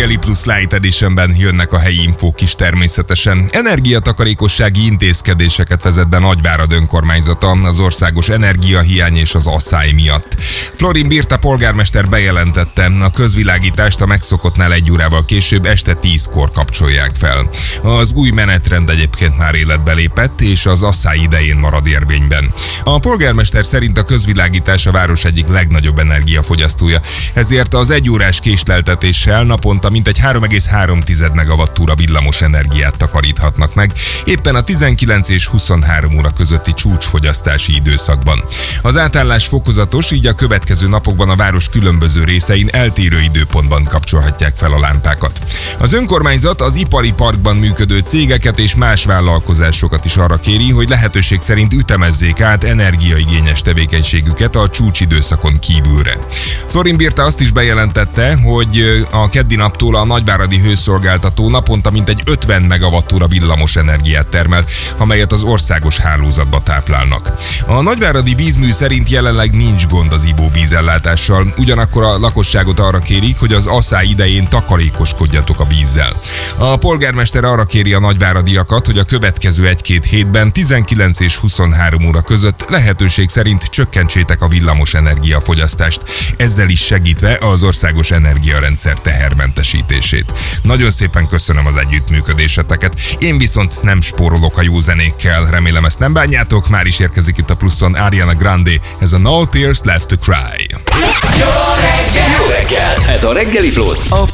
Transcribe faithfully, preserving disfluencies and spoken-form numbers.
Reggeli Plus Light Editionben jönnek a helyi infók is természetesen. Energiatakarékossági intézkedéseket vezet be Nagyvárad önkormányzata az országos energiahiány és az asszály miatt. Florin Birta polgármester bejelentette, a közvilágítást a megszokottnál egy órával később este tízkor kapcsolják fel. Az új menetrend egyébként már életbe lépett, és az asszály idején marad érvényben. A polgármester szerint a közvilágítás a város egyik legnagyobb energiafogyasztója, ezért az egyórás késleltetéssel naponta mintegy három egész három megawattúra villamos energiát takaríthatnak meg, éppen a tizenkilenc és huszonhárom óra közötti csúcsfogyasztási időszakban. Az átállás fokozatos, így a következő napokban a város különböző részein eltérő időpontban kapcsolhatják fel a lámpákat. Az önkormányzat az ipari parkban működő cégeket és más vállalkozásokat is arra kéri, hogy lehetőség szerint ütemezzék át energiaigényes tevékenységüket a csúcsidőszakon kívülre. Florin Birta azt is bejelentette, hogy a keddi naptól a nagyváradi hőszolgáltató naponta mintegy ötven megawattúra villamos energiát termel, amelyet az országos hálózatba táplálnak. A nagyváradi vízmű szerint jelenleg nincs gond az ivóvízellátással, ugyanakkor a lakosságot arra kérik, hogy az asszály idején takarékoskodjatok a vízzel. A polgármester arra kéri a nagyváradiakat, hogy a következő egy-két hétben tizenkilenc és huszonhárom óra között lehetőség szerint csökkentsétek a villamos energiafogyasztást, ezzel is segítve az országos energiarendszer tehermentesítését. Nagyon szépen köszönöm az együttműködéseteket, én viszont nem spórolok a jó zenékkel, remélem ezt nem bánjátok, már is érkezik itt a Pluszon Ariana Grande, ez a No Tears Left to Cry. Jó reggel! Jó reggel! Ez a Reggeli Plusz.